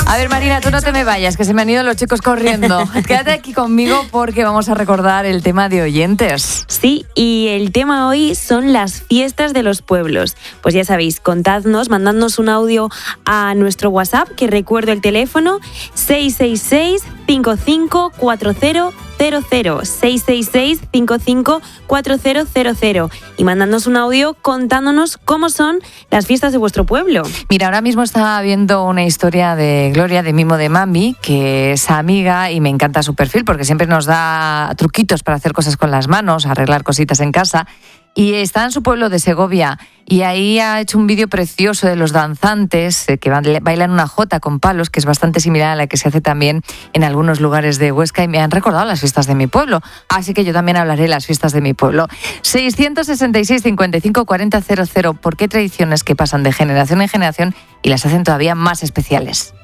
A ver, Marina, tú no te me vayas, que se me han ido los chicos corriendo. Quédate aquí conmigo porque vamos a recordar el tema de oyentes. Sí, y el tema hoy son las fiestas de los pueblos. Pues ya sabéis, contadnos, mandadnos un audio a nuestro WhatsApp, que recuerdo el teléfono 666 554000, 666 554000, y mandadnos un audio contándonos cómo son las fiestas de vuestro pueblo. Mira, ahora mismo estaba viendo una historia de Gloria, de Mimo de Mami, que es amiga y me encanta su perfil porque siempre nos da truquitos para hacer cosas con las manos, arreglar cositas en casa. Y está en su pueblo de Segovia y ahí ha hecho un vídeo precioso de los danzantes que bailan una jota con palos, que es bastante similar a la que se hace también en algunos lugares de Huesca, y me han recordado las fiestas de mi pueblo. Así que yo también hablaré de las fiestas de mi pueblo. 666 55 40 00. ¿Por qué tradiciones que pasan de generación en generación y las hacen todavía más especiales?